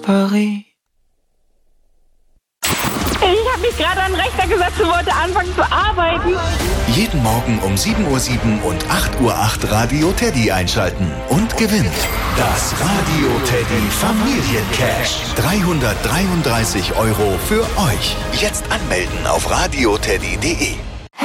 Paris. Ich habe mich gerade an den Rechner gesetzt und wollte anfangen zu arbeiten. Jeden Morgen um 7:07 Uhr und 8:08 Uhr Radio Teddy einschalten und gewinnt das Radio Teddy Familiencash. 333 € für euch. Jetzt anmelden auf radioteddy.de.